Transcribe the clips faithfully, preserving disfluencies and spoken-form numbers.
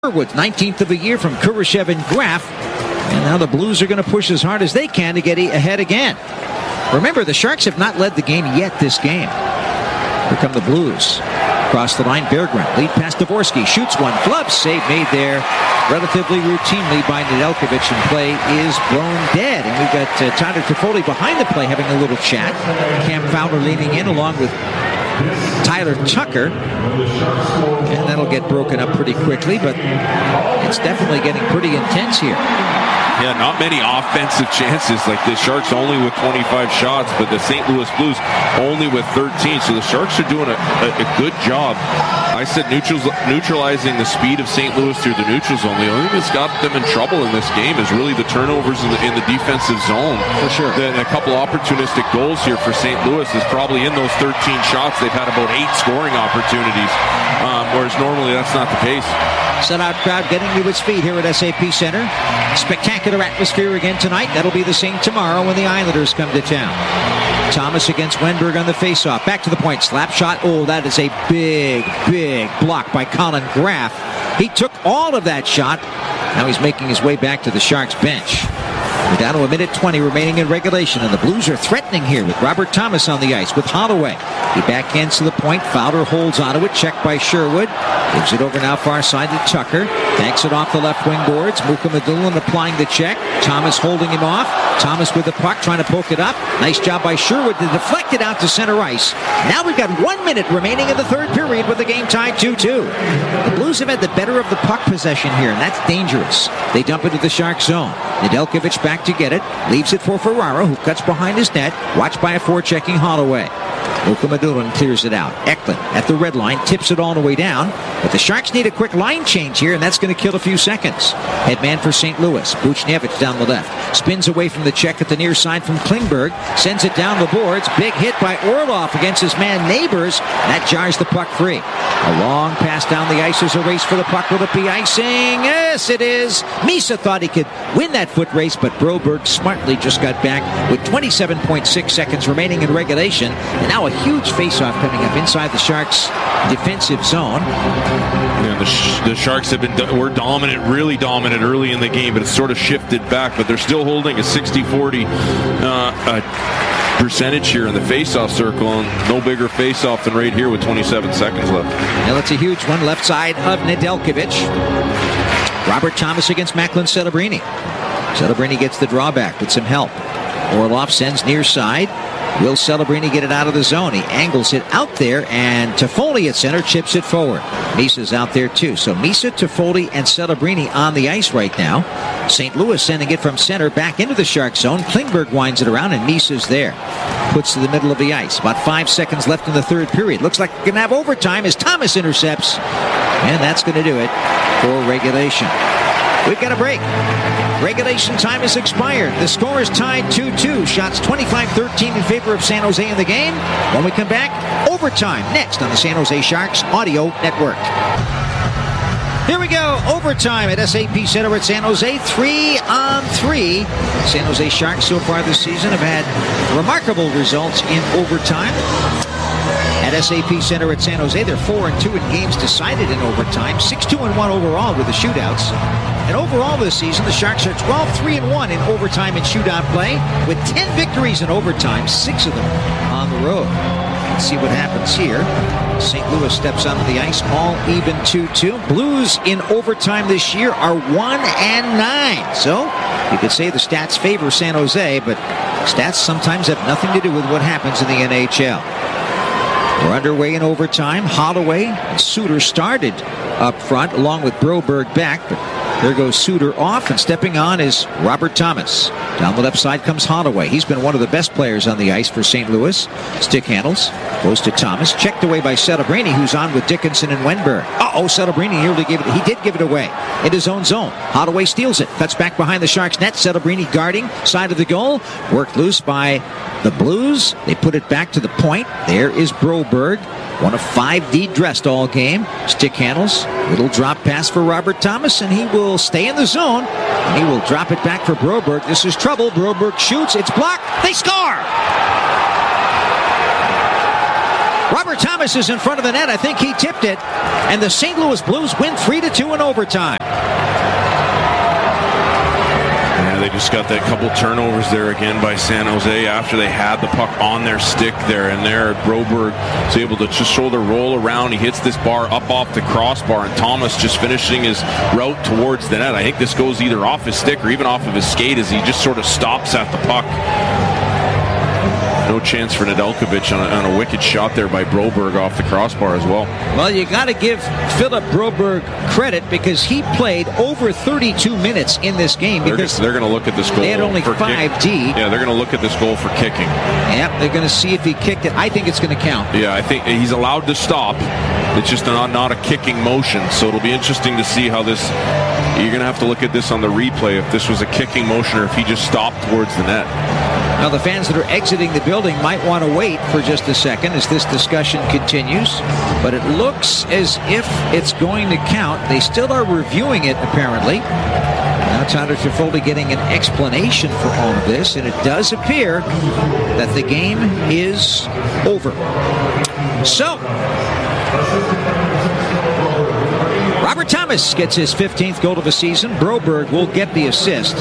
Sherwood, nineteenth of the year from Kurashev and Graf. And now the Blues are going to push as hard as they can to get ahead again. Remember, the Sharks have not led the game yet this game. Here come the Blues. Across the line, Berggren. Lead past Dvorsky. Shoots one. Glove save made there relatively routinely by Nedeljkovic. And play is blown dead. And we've got uh, Tyler Toffoli behind the play having a little chat. Cam Fowler leaning in along with Tyler Tucker. And that'll get broken up pretty quickly, but it's definitely getting pretty intense here. Yeah, not many offensive chances like the Sharks only with twenty-five shots, but the Saint Louis Blues only with thirteen. So the Sharks are doing a, a, a good job. I said neutrals, neutralizing the speed of Saint Louis through the neutral zone. The only thing that's got them in trouble in this game is really the turnovers in the, in the defensive zone. For sure. Then a couple opportunistic goals here for Saint Louis is probably in those thirteen shots. They've had about eight scoring opportunities, um, whereas normally that's not the case. Sellout crowd getting to its feet here at S A P Center. Spectacular atmosphere again tonight. That'll be the same tomorrow when the Islanders come to town. Thomas against Wenberg on the faceoff. Back to the point. Slap shot. Oh, that is a big, big block by Colin Graf. He took all of that shot. Now he's making his way back to the Sharks bench. We're down to a minute twenty remaining in regulation, and the Blues are threatening here with Robert Thomas on the ice with Holloway. He backhands to the point. Fowler holds onto it. Checked by Sherwood. Gives it over now far side to Tucker. Banks it off the left wing boards. Mukhamadullin applying the check. Thomas holding him off. Thomas with the puck trying to poke it up. Nice job by Sherwood to deflect it out to center ice. Now we've got one minute remaining in the third period with the game tied two two. The Blues have had the better of the puck possession here, and that's dangerous. They dump into the Shark zone. Nedeljkovic back to get it. Leaves it for Ferraro, who cuts behind his net. Watched by a forechecking Holloway. Mukhamadullin clears it out. Eklund at the red line, tips it all the way down. But the Sharks need a quick line change here, and that's going to kill a few seconds. Headman for Saint Louis. Buchnevich down the left. Spins away from the check at the near side from Klingberg. Sends it down the boards. Big hit by Orlov against his man Neighbors. That jars the puck free. A long pass down the ice. There's a race for the puck. Will it be icing? Yes, it is. Misa thought he could win that foot race, but Broberg smartly just got back with twenty-seven point six seconds remaining in regulation. And now a huge face-off coming up inside the Sharks' defensive zone. Yeah, the, sh the Sharks have been do were dominant, really dominant early in the game, but it's sort of shifted back. But they're still holding a sixty forty uh, uh, percentage here in the face-off circle, and no bigger face-off than right here with twenty-seven seconds left. Now it's a huge one, left side of Nedeljkovic. Robert Thomas against Macklin Celebrini. Celebrini gets the drawback with some help. Orlov sends near side. Will Celebrini get it out of the zone? He angles it out there, and Toffoli at center chips it forward. Misa's out there too. So Misa, Toffoli, and Celebrini on the ice right now. Saint Louis sending it from center back into the Shark zone. Klingberg winds it around, and Misa's there. Puts to the middle of the ice. About five seconds left in the third period. Looks like we're going to have overtime as Thomas intercepts. And that's going to do it for regulation. We've got a break. Regulation time has expired. The score is tied two two. Shots twenty-five thirteen in favor of San Jose in the game. When we come back, overtime next on the San Jose Sharks Audio Network. Here we go. Overtime at S A P Center at San Jose. Three on three. San Jose Sharks so far this season have had remarkable results in overtime. At S A P Center at San Jose, they're four and two in games decided in overtime. six two and one overall with the shootouts. And overall this season, the Sharks are twelve three and one in overtime and shootout play, with ten victories in overtime, six of them on the road. Let's see what happens here. Saint Louis steps onto the ice, all even two two. Blues in overtime this year are one and nine. So you could say the stats favor San Jose, but stats sometimes have nothing to do with what happens in the N H L. We're underway in overtime. Holloway and Suter started up front, along with Broberg back, but there goes Suter off, and stepping on is Robert Thomas. Down the left side comes Holloway. He's been one of the best players on the ice for Saint Louis. Stick handles. Goes to Thomas. Checked away by Celebrini, who's on with Dickinson and Wenberg. Uh-oh, Celebrini nearly gave it. He did give it away in his own zone. Holloway steals it. Cuts back behind the Sharks' net. Celebrini guarding side of the goal. Worked loose by the Blues. They put it back to the point. There is Broberg. One of five D dressed all game. Stick handles. Little drop pass for Robert Thomas, and he will stay in the zone. And he will drop it back for Broberg. This is trouble. Broberg shoots. It's blocked. They score! Robert Robert Thomas is in front of the net. I think he tipped it. And the Saint Louis Blues win three to two in overtime. Yeah, they just got that couple turnovers there again by San Jose after they had the puck on their stick there. And there, Broberg is able to just shoulder roll around. He hits this bar up off the crossbar, and Thomas just finishing his route towards the net. I think this goes either off his stick or even off of his skate as he just sort of stops at the puck. No chance for Nedeljkovic on a, on a wicked shot there by Broberg off the crossbar as well. Well, you got to give Philip Broberg credit because he played over thirty-two minutes in this game. Because they're, they're going to look at this goal. They had only for five kick. D. Yeah, they're going to look at this goal for kicking. Yep, they're going to see if he kicked it. I think it's going to count. Yeah, I think he's allowed to stop. It's just not, not a kicking motion. So it'll be interesting to see how this. You're going to have to look at this on the replay if this was a kicking motion or if he just stopped towards the net. Now, the fans that are exiting the building might want to wait for just a second as this discussion continues. But it looks as if it's going to count. They still are reviewing it, apparently. Now Tyler Toffoli getting an explanation for all of this. And it does appear that the game is over. So, Robert Thomas gets his fifteenth goal of the season. Broberg will get the assist.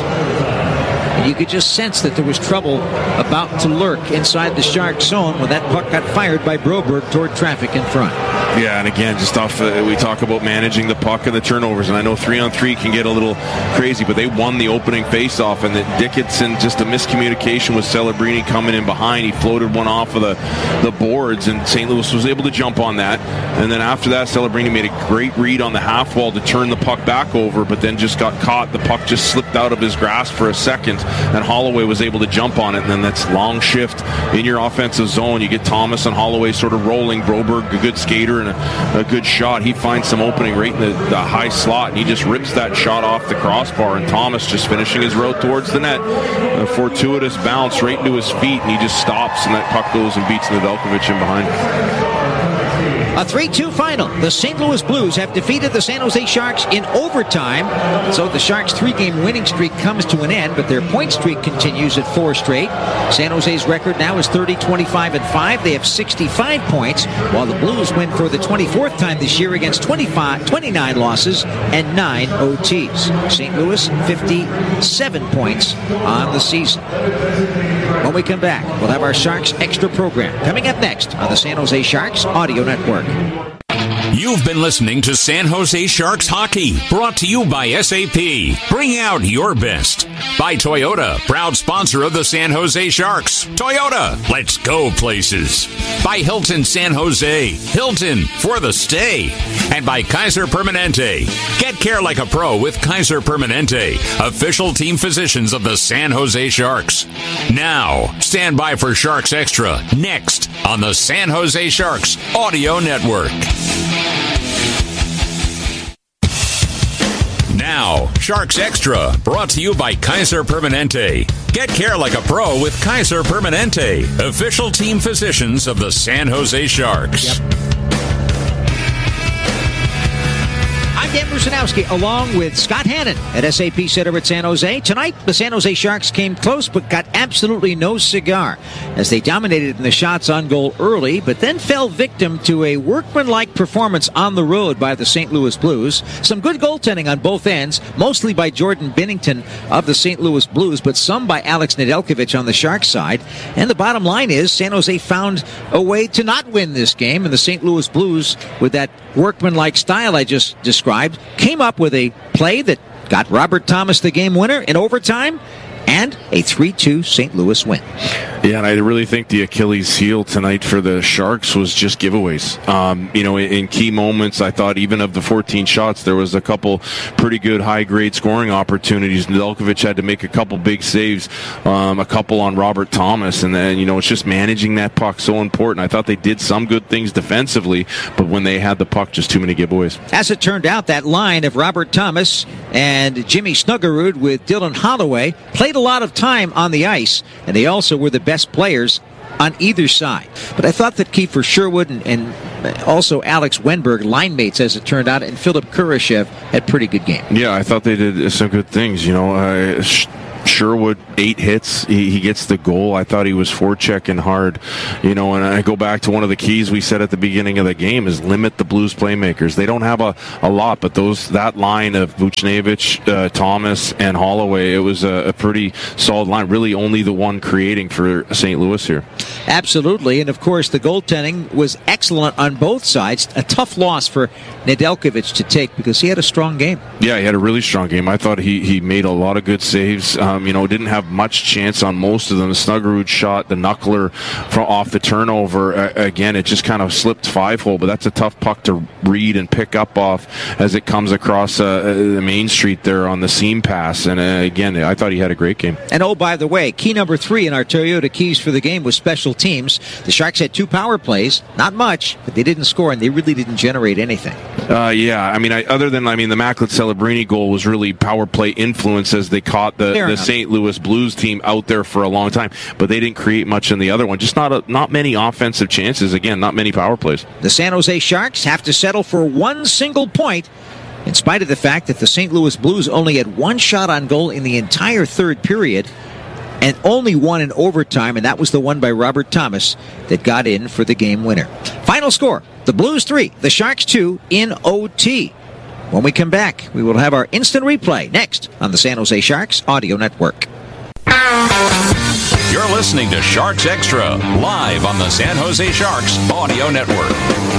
And you could just sense that there was trouble about to lurk inside the Shark zone when that puck got fired by Broberg toward traffic in front. Yeah, and again, just off, uh, we talk about managing the puck and the turnovers, and I know three on three can get a little crazy, but they won the opening faceoff, and that Dickinson, just a miscommunication with Celebrini coming in behind. He floated one off of the, the boards, and Saint Louis was able to jump on that. And then after that, Celebrini made a great read on the half wall to turn the puck back over, but then just got caught. The puck just slipped out of his grasp for a second, and Holloway was able to jump on it, and then that's long shift in your offensive zone. You get Thomas and Holloway sort of rolling. Broberg, a good skater and a, a good shot. He finds some opening right in the, the high slot, and he just rips that shot off the crossbar, and Thomas just finishing his route towards the net. A fortuitous bounce right into his feet, and he just stops, and that puck goes and beats Nedeljkovic in behind. A three two final. The Saint Louis Blues have defeated the San Jose Sharks in overtime. So the Sharks' three-game winning streak comes to an end, but their point streak continues at four straight. San Jose's record now is thirty, twenty-five, and five. They have sixty-five points, while the Blues win for the twenty-fourth time this year against twenty-five, twenty-nine losses and nine O Ts. Saint Louis, fifty-seven points on the season. When we come back, we'll have our Sharks Extra program coming up next on the San Jose Sharks Audio Network. You've been listening to San Jose Sharks Hockey, brought to you by S A P. Bring out your best. By Toyota, proud sponsor of the San Jose Sharks. Toyota, let's go places. By Hilton San Jose, Hilton for the stay. And by Kaiser Permanente. Get care like a pro with Kaiser Permanente, official team physicians of the San Jose Sharks. Now, stand by for Sharks Extra, next on the San Jose Sharks Audio Network. Now, Sharks Extra, brought to you by Kaiser Permanente. Get care like a pro with Kaiser Permanente, official team physicians of the San Jose Sharks. Yep. I'm Dan Brusinowski, along with Scott Hannon at S A P Center at San Jose. Tonight, the San Jose Sharks came close, but got absolutely no cigar as they dominated in the shots on goal early, but then fell victim to a workmanlike performance on the road by the Saint Louis Blues. Some good goaltending on both ends, mostly by Jordan Binnington of the Saint Louis Blues, but some by Alex Nedeljkovic on the Sharks side. And the bottom line is San Jose found a way to not win this game, and the Saint Louis Blues, with that workmanlike style I just described, came up with a play that got Robert Thomas the game winner in overtime and a three two Saint Louis win. Yeah, and I really think the Achilles heel tonight for the Sharks was just giveaways. Um, you know, in, in key moments, I thought even of the fourteen shots, there was a couple pretty good high-grade scoring opportunities. Nedeljkovic had to make a couple big saves, um, a couple on Robert Thomas, and then, you know, it's just managing that puck so important. I thought they did some good things defensively, but when they had the puck, just too many giveaways. As it turned out, that line of Robert Thomas and Jimmy Snuggerud with Dylan Holloway played a lot of time on the ice, and they also were the best players on either side. But I thought that Kiefer Sherwood and, and also Alex Wenberg, line mates as it turned out, and Philip Kurashev had pretty good game. Yeah, I thought they did some good things. You know, uh, Sherwood, eight hits. He, he gets the goal. I thought he was forechecking hard. You know, and I go back to one of the keys we said at the beginning of the game is limit the Blues playmakers. They don't have a, a lot, but those that line of Buchnevich, uh, Thomas, and Holloway, it was a, a pretty solid line. Really only the one creating for Saint Louis here. Absolutely. And, of course, the goaltending was excellent on both sides. A tough loss for Nedeljkovic to take because he had a strong game. Yeah, he had a really strong game. I thought he, he made a lot of good saves. Um, you know, didn't have much chance on most of them. The Snuggerud shot, the knuckler from off the turnover. Uh, again, it just kind of slipped five-hole, but that's a tough puck to read and pick up off as it comes across uh, the main street there on the seam pass. And, uh, again, I thought he had a great game. And, oh, by the way, key number three in our Toyota keys for the game was special teams. The Sharks had two power plays. Not much, but they didn't score, and they really didn't generate anything. Uh, yeah, I mean, I, other than, I mean, the Macklin Celebrini goal was really power play influence as they caught the, the Saint Louis Blues team out there for a long time, but they didn't create much in the other one. Just not a, not many offensive chances. Again, not many power plays. The San Jose Sharks have to settle for one single point, in spite of the fact that the Saint Louis Blues only had one shot on goal in the entire third period, and only one in overtime, and that was the one by Robert Thomas that got in for the game winner. Final score, the Blues three, the Sharks two in O T. When we come back, we will have our instant replay next on the San Jose Sharks Audio Network. You're listening to Sharks Extra, live on the San Jose Sharks Audio Network.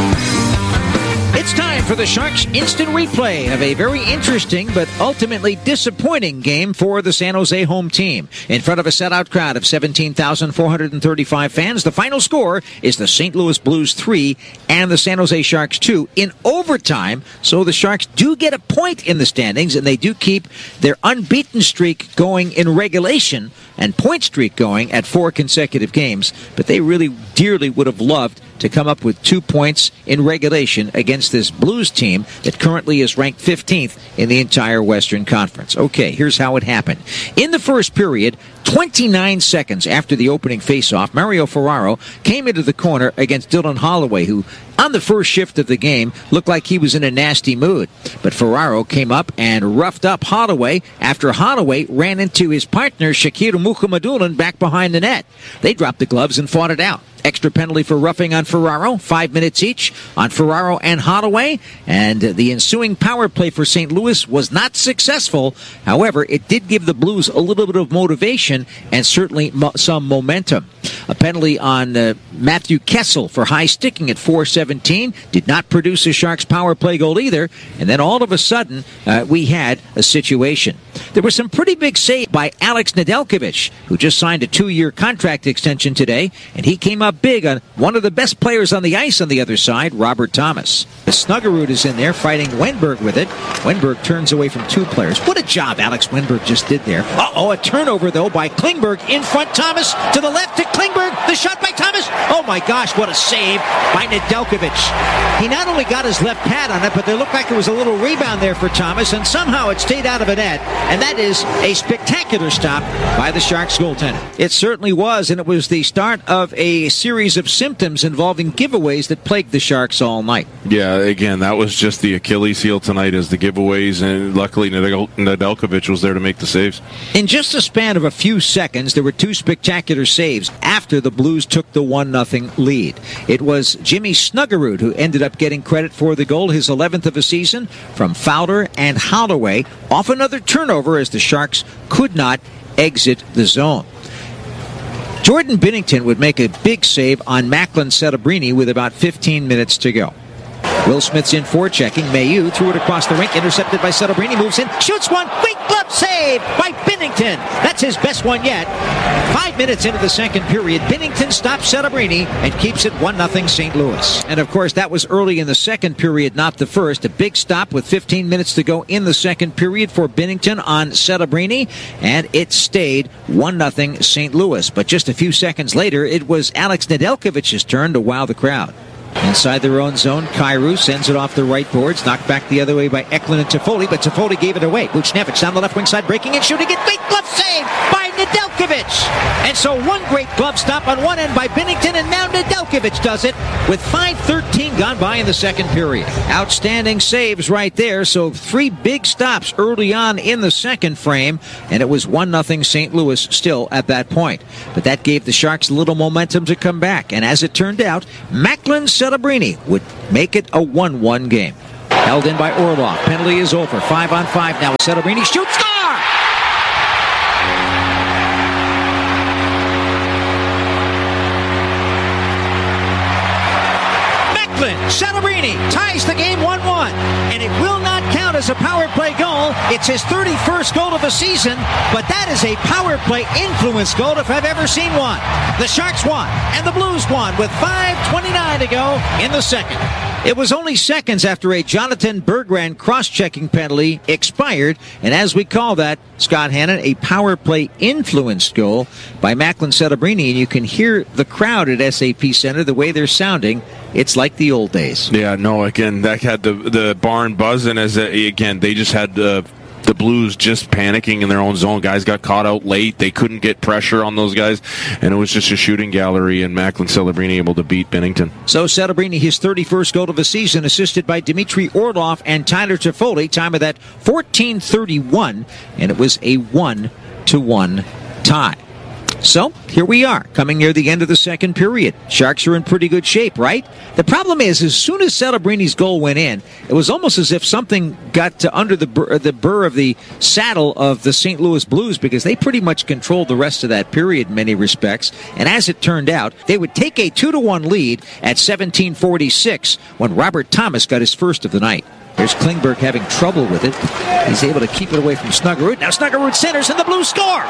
It's time for the Sharks instant replay of a very interesting but ultimately disappointing game for the San Jose home team. In front of a sellout crowd of seventeen thousand four hundred thirty-five fans, the final score is the Saint Louis Blues three and the San Jose Sharks two in overtime. So the Sharks do get a point in the standings, and they do keep their unbeaten streak going in regulation and point streak going at four consecutive games. But they really dearly would have loved to come up with two points in regulation against this Blues team that currently is ranked fifteenth in the entire Western Conference. Okay, here's how it happened. In the first period, twenty-nine seconds after the opening faceoff, Mario Ferraro came into the corner against Dylan Holloway, who on the first shift of the game looked like he was in a nasty mood. But Ferraro came up and roughed up Holloway after Holloway ran into his partner Shakir Mukhamadullin back behind the net. They dropped the gloves and fought it out. Extra penalty for roughing on Ferraro, five minutes each on Ferraro and Holloway, and the ensuing power play for Saint Louis was not successful. However, it did give the Blues a little bit of motivation and certainly mo- some momentum. A penalty on uh, Matthew Kessel for high sticking at four seventeen did not produce a Sharks power play goal either, and then all of a sudden uh, we had a situation. There was some pretty big save by Alex Nedeljkovic, who just signed a two-year contract extension today, and he came up big on one of the best players on the ice on the other side, Robert Thomas. The Snuggerud is in there fighting Wenberg with it. Wenberg turns away from two players. What a job Alex Wenberg just did there. Uh-oh, a turnover, though, by Klingberg. In front, Thomas to the left to Klingberg. The shot by Thomas. Oh, my gosh, what a save by Nedeljkovic. He not only got his left pad on it, but there looked like there was a little rebound there for Thomas, and somehow it stayed out of a net. And that is a spectacular stop by the Sharks goaltender. It certainly was, and it was the start of a series of symptoms involving giveaways that plagued the Sharks all night. Yeah, again, that was just the Achilles heel tonight, is the giveaways, and luckily Nedeljkovic was there to make the saves. In just a span of a few seconds, there were two spectacular saves after the Blues took the one nothing lead. It was Jimmy Snuggerud who ended up getting credit for the goal, his eleventh of the season, from Fowler and Holloway, off another turnover as the Sharks could not exit the zone. Jordan Binnington would make a big save on Macklin Celebrini with about fifteen minutes to go. Will Smith's in for checking. Mayu threw it across the rink, intercepted by Celebrini, moves in, shoots one, quick glove save by Binnington. That's his best one yet. Five minutes into the second period, Binnington stops Celebrini and keeps it one nothing Saint Louis. And of course, that was early in the second period, not the first. A big stop with fifteen minutes to go in the second period for Binnington on Celebrini, and it stayed one nothing Saint Louis. But just a few seconds later, it was Alex Nedeljkovic's turn to wow the crowd. Inside their own zone, Kyrou sends it off the right boards, knocked back the other way by Eklund and Toffoli, but Toffoli gave it away. Buchnevich down the left wing side, breaking and shooting it. Great glove save by Nedeljkovic. And so one great glove stop on one end by Binnington, and now Nedeljkovic does it with five thirteen gone by in the second period. Outstanding saves right there. So three big stops early on in the second frame, and it was one nothing Saint Louis still at that point. But that gave the Sharks a little momentum to come back. And as it turned out, Macklin Celebrini would make it a one one game. Held in by Orlov. Penalty is over. Five on five now. Celebrini shoots. Score! Celebrini ties the game one one, and it will not count as a power play goal. It's his thirty-first goal of the season, but that is a power play influence goal if I've ever seen one. The Sharks won, and the Blues won with five twenty-nine to go in the second. It was only seconds after a Jonathan Berggren cross-checking penalty expired, and as we call that, Scott Hannon, a power play influenced goal by Macklin Celebrini, and you can hear the crowd at S A P Center, the way they're sounding. It's like the old days. Yeah, no, again, that had the the barn buzzing as, a, again, they just had uh, the Blues just panicking in their own zone. Guys got caught out late. They couldn't get pressure on those guys, and it was just a shooting gallery, and Macklin Celebrini able to beat Binnington. So Celebrini, his thirty-first goal of the season, assisted by Dmitry Orlov and Tyler Toffoli. Time of that, fourteen thirty-one, and it was a one to one tie. So, here we are, coming near the end of the second period. Sharks are in pretty good shape, right? The problem is, as soon as Celebrini's goal went in, it was almost as if something got to under the bur, the burr of the saddle of the Saint Louis Blues, because they pretty much controlled the rest of that period in many respects. And as it turned out, they would take a two to one lead at seventeen forty-six when Robert Thomas got his first of the night. There's Klingberg having trouble with it. He's able to keep it away from Snuggerud. Now Snuggerud centers and the Blues score!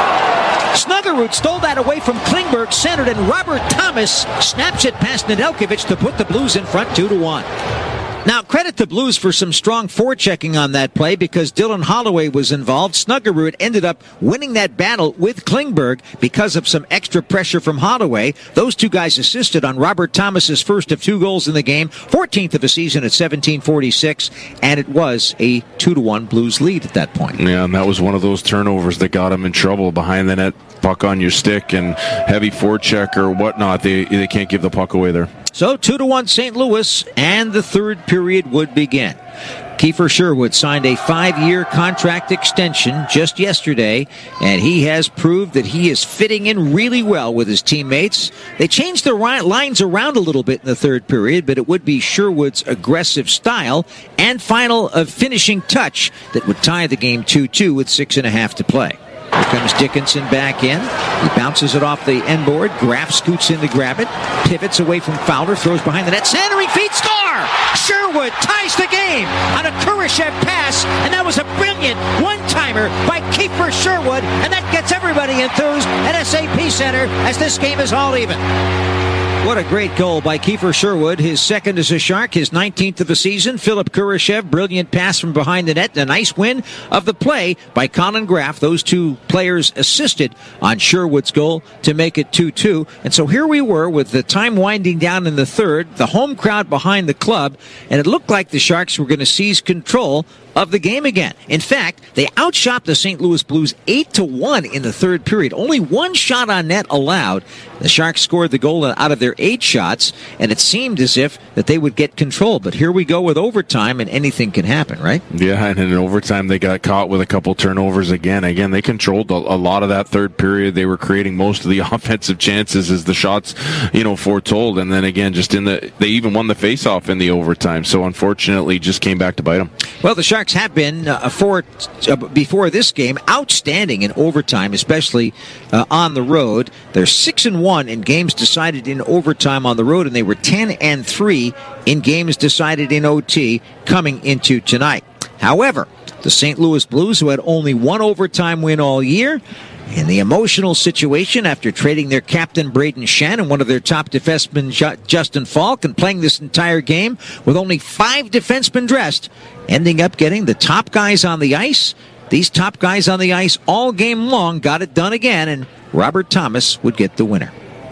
Snuggerud stole that away from Klingberg, centered, and Robert Thomas snaps it past Nedeljkovic to put the Blues in front two to one. Now, credit the Blues for some strong forechecking on that play, because Dylan Holloway was involved. Snuggerud ended up winning that battle with Klingberg because of some extra pressure from Holloway. Those two guys assisted on Robert Thomas's first of two goals in the game, fourteenth of the season at seventeen forty-six, and it was a two to one Blues lead at that point. Yeah, and that was one of those turnovers that got him in trouble. Behind the net, puck on your stick, and heavy forecheck or whatnot. They, they can't give the puck away there. So two to one Saint Louis, and the third period would begin. Kiefer Sherwood signed a five-year contract extension just yesterday, and he has proved that he is fitting in really well with his teammates. They changed their lines around a little bit in the third period, but it would be Sherwood's aggressive style and final of finishing touch that would tie the game two two with six and a half to play. Here comes Dickinson back in. He bounces it off the end board. Graf scoots in to grab it. Pivots away from Fowler. Throws behind the net. Centering feet. Score! Sherwood ties the game on a Kurashev pass. And that was a brilliant one-timer by Kiefer Sherwood. And that gets everybody enthused at S A P Center as this game is all even. What a great goal by Kiefer Sherwood, his second as a Shark, his nineteenth of the season. Philip Kurashev, brilliant pass from behind the net, and a nice win of the play by Colin Graf. Those two players assisted on Sherwood's goal to make it two two. And so here we were with the time winding down in the third, the home crowd behind the club, and it looked like the Sharks were going to seize control of the game again. In fact, they outshot the Saint Louis Blues eight to one in the third period. Only one shot on net allowed. The Sharks scored the goal out of their eight shots, and it seemed as if that they would get control. But here we go with overtime, and anything can happen, right? Yeah, and in overtime they got caught with a couple turnovers again. Again, they controlled a, a lot of that third period. They were creating most of the offensive chances as the shots, you know, foretold. And then again, just in the, they even won the faceoff in the overtime. So unfortunately, just came back to bite them. Well, the Sharks have been uh, for uh, before this game outstanding in overtime, especially uh, on the road. They're six and one in games decided in overtime on the road, and they were ten and three in games decided in O T coming into tonight. However, the Saint Louis Blues, who had only one overtime win all year, in the emotional situation after trading their captain Braden Shen and one of their top defensemen Justin Falk, and playing this entire game with only five defensemen dressed, ending up getting the top guys on the ice. These top guys on the ice all game long got it done again, and Robert Thomas would get the winner.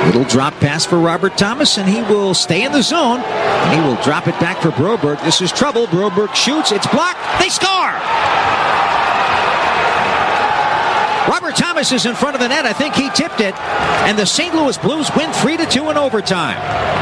Little drop pass for Robert Thomas, and he will stay in the zone, and he will drop it back for Broberg. This is trouble. Broberg shoots. It's blocked. They score! Robert Thomas is in front of the net. I think he tipped it, and the Saint Louis Blues win three to two in overtime.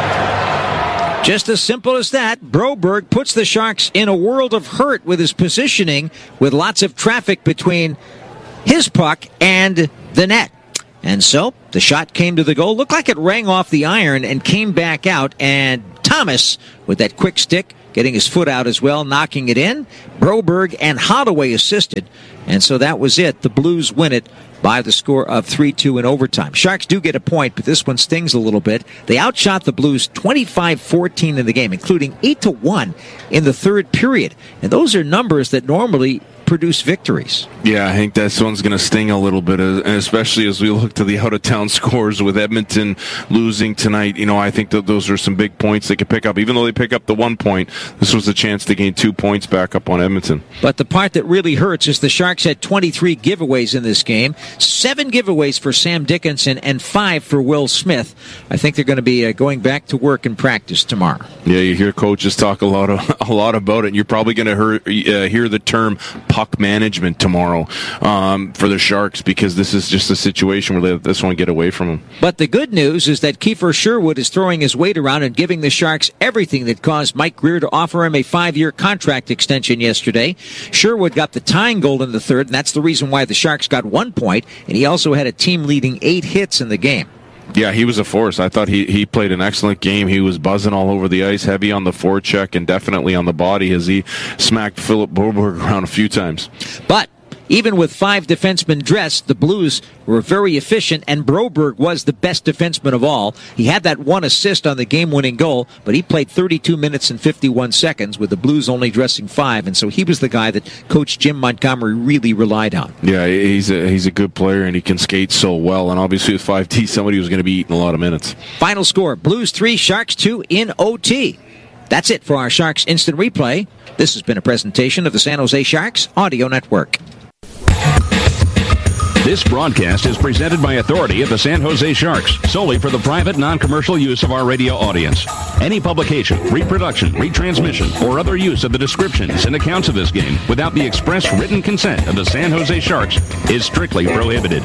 Just as simple as that, Broberg puts the Sharks in a world of hurt with his positioning, with lots of traffic between his puck and the net. And so the shot came to the goal. Looked like it rang off the iron and came back out. And Thomas, with that quick stick, getting his foot out as well, knocking it in. Broberg and Holloway assisted. And so that was it. The Blues win it by the score of three two in overtime. Sharks do get a point, but this one stings a little bit. They outshot the Blues twenty-five fourteen in the game, including eight to one in the third period. And those are numbers that normally produce victories. Yeah, I think this one's going to sting a little bit, especially as we look to the out-of-town scores with Edmonton losing tonight. You know, I think that those are some big points they could pick up. Even though they pick up the one point, this was a chance to gain two points back up on Edmonton. But the part that really hurts is the Sharks had twenty-three giveaways in this game. Seven giveaways for Sam Dickinson and five for Will Smith. I think they're going to be uh, going back to work and practice tomorrow. Yeah, you hear coaches talk a lot of, a lot about it, and you're probably going to hear, uh, hear the term puck management tomorrow um, for the Sharks, because this is just a situation where they let this one get away from them. But the good news is that Kiefer Sherwood is throwing his weight around and giving the Sharks everything that caused Mike Greer to offer him a five-year contract extension yesterday. Sherwood got the tying goal in the third, and that's the reason why the Sharks got one point, and he also had a team-leading eight hits in the game. Yeah, he was a force. I thought he, he played an excellent game. He was buzzing all over the ice, heavy on the forecheck and definitely on the body as he smacked Philip Broberg around a few times. But even with five defensemen dressed, the Blues were very efficient, and Broberg was the best defenseman of all. He had that one assist on the game-winning goal, but he played thirty-two minutes and fifty-one seconds with the Blues only dressing five, and so he was the guy that Coach Jim Montgomery really relied on. Yeah, he's a, he's a good player, and he can skate so well, and obviously with five T, somebody was going to be eating a lot of minutes. Final score, Blues three, Sharks two in O T. That's it for our Sharks Instant Replay. This has been a presentation of the San Jose Sharks Audio Network. This broadcast is presented by authority of the San Jose Sharks, solely for the private, non-commercial use of our radio audience. Any publication, reproduction, retransmission, or other use of the descriptions and accounts of this game without the express written consent of the San Jose Sharks is strictly prohibited.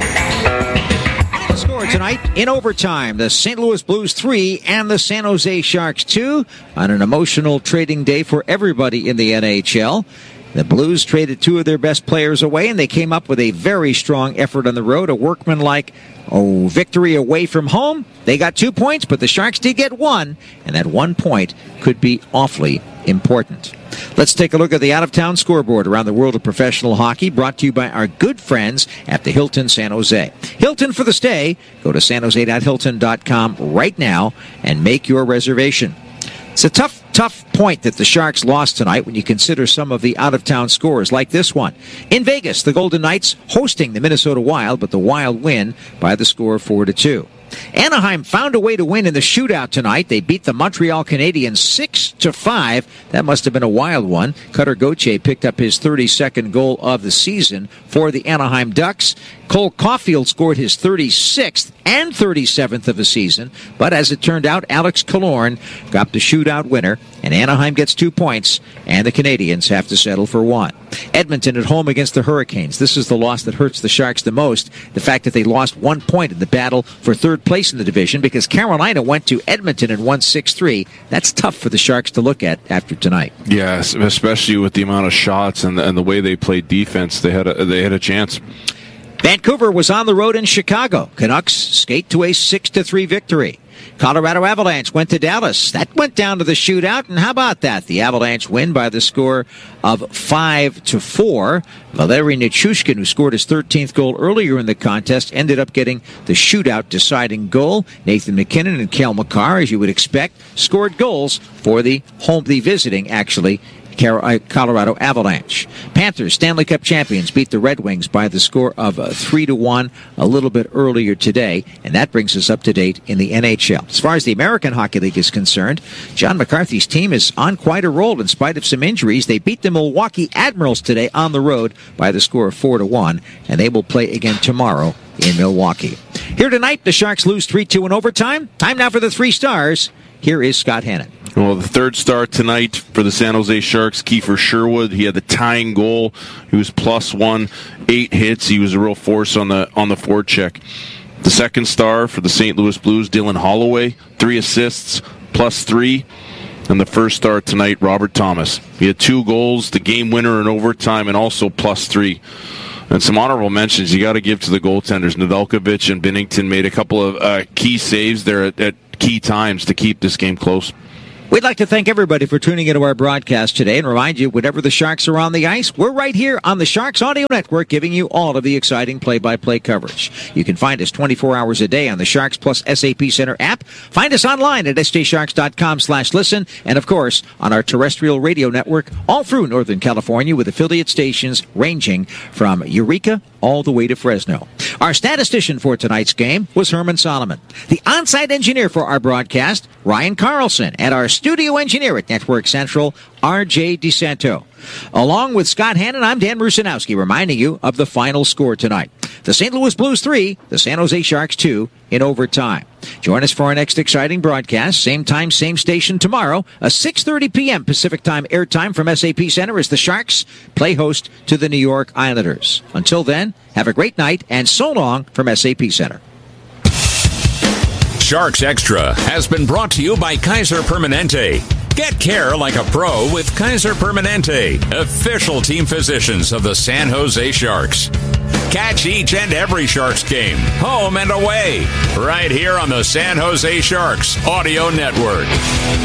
The score tonight in overtime, the Saint Louis Blues three and the San Jose Sharks two on an emotional trading day for everybody in the N H L. The Blues traded two of their best players away, and they came up with a very strong effort on the road, a workmanlike oh, victory away from home. They got two points, but the Sharks did get one, and that one point could be awfully important. Let's take a look at the out-of-town scoreboard around the world of professional hockey, brought to you by our good friends at the Hilton San Jose. Hilton for the stay. Go to san jose dot hilton dot com right now and make your reservation. It's a tough, tough point that the Sharks lost tonight when you consider some of the out-of-town scores, like this one. In Vegas, the Golden Knights hosting the Minnesota Wild, but the Wild win by the score of four to two. Anaheim found a way to win in the shootout tonight. They beat the Montreal Canadiens six to five. That must have been a wild one. Cutter Gauthier picked up his thirty-second goal of the season for the Anaheim Ducks. Cole Caulfield scored his thirty-sixth and thirty-seventh of the season. But as it turned out, Alex Killorn got the shootout winner, and Anaheim gets two points, and the Canadiens have to settle for one. Edmonton at home against the Hurricanes. This is the loss that hurts the Sharks the most. The fact that they lost one point in the battle for third place in the division, because Carolina went to Edmonton and won six three. That's tough for the Sharks to look at after tonight. Yes, especially with the amount of shots and the, and the way they played defense. They had a, they had a chance. Vancouver was on the road in Chicago. Canucks skate to a six to three victory. Colorado Avalanche went to Dallas. That went down to the shootout, and how about that? The Avalanche win by the score of five to four. Valeri Nichushkin, who scored his thirteenth goal earlier in the contest, ended up getting the shootout deciding goal. Nathan McKinnon and Cale Makar, as you would expect, scored goals for the home, the visiting, actually, Colorado Avalanche. Panthers, Stanley Cup champions, beat the Red Wings by the score of uh, three to one a little bit earlier today, and that brings us up to date in the N H L. As far as the American Hockey League is concerned, John McCarthy's team is on quite a roll in spite of some injuries. They beat the Milwaukee Admirals today on the road by the score of four to one, and they will play again tomorrow in Milwaukee. Here tonight, the Sharks lose three two in overtime. Time now for the three stars. Here is Scott Hannon. Well, the third star tonight for the San Jose Sharks, Kiefer Sherwood. He had the tying goal. He was plus one, eight hits. He was a real force on the on the forecheck. The second star for the Saint Louis Blues, Dylan Holloway, three assists, plus three. And the first star tonight, Robert Thomas. He had two goals, the game winner in overtime, and also plus three. And some honorable mentions you got to give to the goaltenders. Nedeljkovic and Binnington made a couple of uh, key saves there at, at key times to keep this game close. We'd like to thank everybody for tuning into our broadcast today and remind you, whenever the Sharks are on the ice, we're right here on the Sharks Audio Network giving you all of the exciting play-by-play coverage. You can find us twenty-four hours a day on the Sharks Plus S A P Center app. Find us online at s j sharks dot com slash listen. And, of course, on our terrestrial radio network all through Northern California with affiliate stations ranging from Eureka all the way to Fresno. Our statistician for tonight's game was Herman Solomon. The on-site engineer for our broadcast, Ryan Carlson, and our studio engineer at Network Central, R J DeSanto. Along with Scott Hannon, I'm Dan Rusanowski, reminding you of the final score tonight. The Saint Louis Blues three, the San Jose Sharks two in overtime. Join us for our next exciting broadcast, same time, same station tomorrow, a six thirty p.m. Pacific Time airtime from S A P Center as the Sharks play host to the New York Islanders. Until then, have a great night, and so long from S A P Center. Sharks Extra has been brought to you by Kaiser Permanente. Get care like a pro with Kaiser Permanente, official team physicians of the San Jose Sharks. Catch each and every Sharks game, home and away, right here on the San Jose Sharks Audio Network.